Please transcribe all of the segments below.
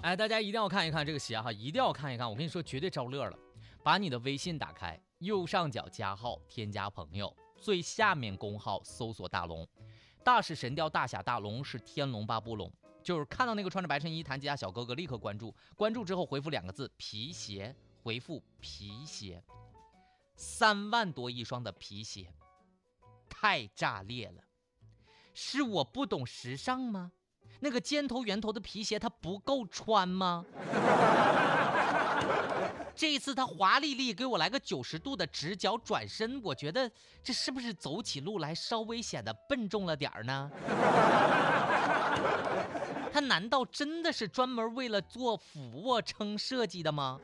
哎，大家一定要看一看这个鞋哈，一定要看一看。我跟你说，绝对着乐了。把你的微信打开，右上角加号，添加朋友，最下面公号搜索大龙。大是神雕大侠大龙，是天龙八部龙。就是看到那个穿着白衬衣弹吉他小哥哥，立刻关注。关注之后回复2个字皮鞋，回复皮鞋，3万多一双的皮鞋，太炸裂了！是我不懂时尚吗？那个尖头圆头的皮鞋它不够穿吗？这一次他华丽丽给我来个90度的直角转身，我觉得这是不是走起路来稍微显得笨重了点呢？他难道真的是专门为了做俯卧撑设计的吗？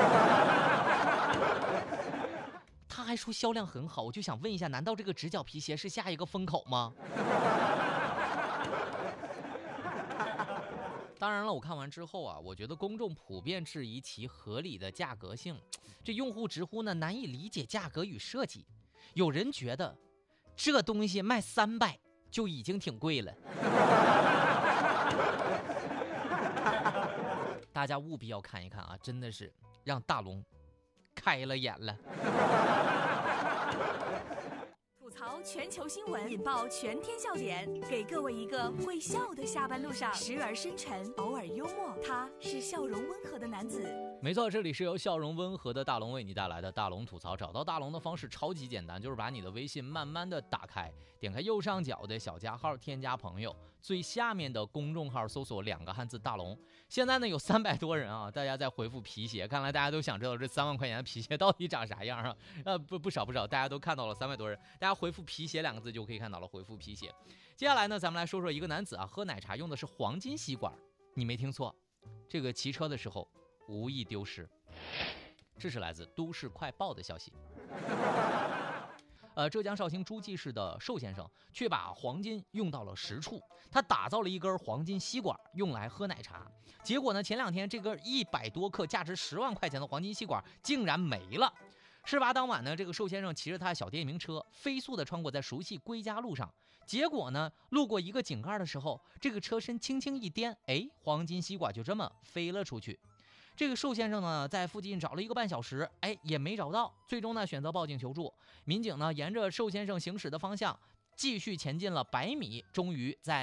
他还说销量很好，我就想问一下，难道这个直角皮鞋是下一个风口吗？当然了，我看完之后啊，我觉得公众普遍质疑其合理的价格性，这用户直呼呢难以理解价格与设计。有人觉得这东西卖300就已经挺贵了。大家务必要看一看啊，真的是让大龙开了眼了。 吐槽全球新闻，引爆全天笑点，给各位一个会笑的下班路上，时而深沉，偶尔幽默，他是笑容温和的男子。 没错，这里是由笑容温和的大龙为你带来的大龙吐槽。找到大龙的方式超级简单，就是把你的微信慢慢的打开，点开右上角的小加号，添加朋友，最下面的公众号搜索2个汉字大龙。现在呢有300多人啊，大家在回复皮鞋，看来大家都想知道这3万块钱的皮鞋到底长啥样啊？不少，大家都看到了，300多人，大家回复皮鞋2个字就可以看到了，回复皮鞋。接下来呢，咱们来说说一个男子啊，喝奶茶用的是黄金吸管，你没听错，这个骑车的时候无意丢失。这是来自都市快报的消息。浙江绍兴诸暨市的寿先生却把黄金用到了实处，他打造了一根黄金吸管用来喝奶茶。结果呢，前2天这根100多克、价值10万块钱的黄金吸管竟然没了。事发当晚呢，这个寿先生骑着他的小电瓶车飞速地穿过在熟悉归家路上，结果呢，路过一个井盖的时候，这个车身轻轻一颠，黄金吸管就这么飞了出去。这个寿先生呢，在附近找了1个半小时，也没找到，最终呢选择报警求助。民警呢沿着寿先生行驶的方向继续前进了100米，终于在